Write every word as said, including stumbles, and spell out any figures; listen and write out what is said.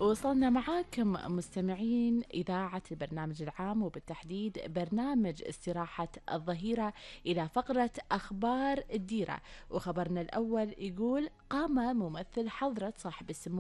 وصلنا معاكم مستمعين إذاعة البرنامج العام وبالتحديد برنامج استراحة الظهيرة إلى فقرة أخبار الديرة. وخبرنا الأول يقول: قام ممثل حضرة صاحب السمو